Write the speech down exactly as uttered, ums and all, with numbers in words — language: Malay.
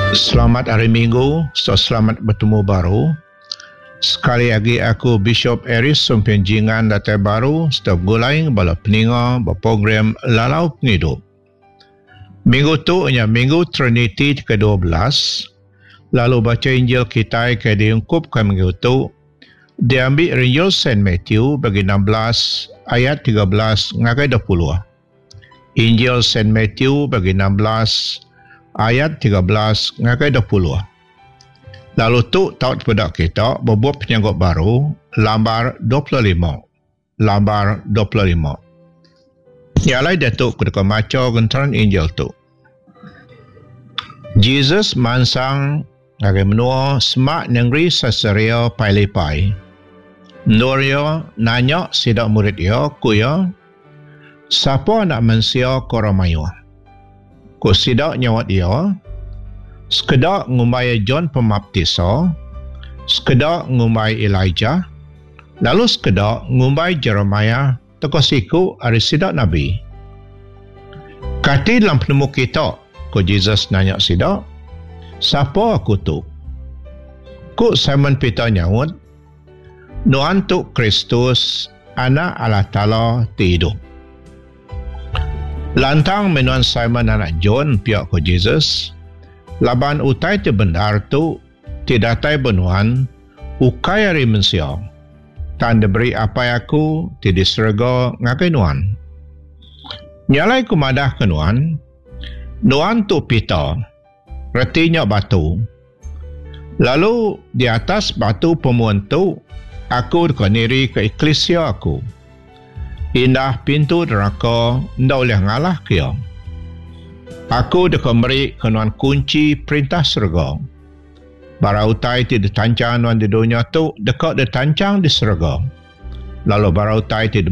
Selamat hari Minggu, so selamat bertemu baru. Sekali lagi aku Bishop Aris Sumpenjingan Datai Baru, setiap gulaing bala peninga berprogram Lalau Pengidup. Minggu tu nya Minggu Trinity ke dua belas. Lalu baca Injil kita ke diungkup ke minggu tu. Diambil Injil Saint Matthew bagi enam belas ayat tiga belas ngagai dua puluh. Injil Saint Matthew bagi enam belas ayat tiga belas ngagai dua puluh. Lalu tu tahu pada kita berbuat penyanggut baru lambar dua puluh lima. Lambar dua puluh lima. Ialah datuk ketika maca gentaran Injil tu. Jesus mansang ngagai menua semak negeri Caesarea Philippi. Nuria nanya sidak murid dia, kuya, siapa nak mensia koramayu? Ku sidak nyawat dia, sekedar ngumbai John Pembaptisa, sekedar ngumbai Elijah, lalu sekedar ngumbai Jeremiah, tokoh siku ari sidak Nabi. Kati dalam penemu kita, ku Jesus nanya sidak, siapa aku tu? Ku Simon Peter nyawat, Nuan tu Kristus, anak Allah Ta'ala ti hidup. Lantang menuan Simon anak John pihak ku Jesus, laban utai ti benar tu, ti datai benuan, ukai hari mensia, tan diberi apa aku, ti diserga ngakai nuan. Nyalai ku madah ke nuan, nuan tu Peter, retinya batu. Lalu di atas batu pemuan tu, aku dikoniri ke eklesia aku. Indah pintu neraka, ndak boleh ngalah kia. Aku dikemberi kenuan kunci perintah surga. Barautai ti ditancang nuan di dunia tu, dekat ditancang di surga. Lalu barautai ti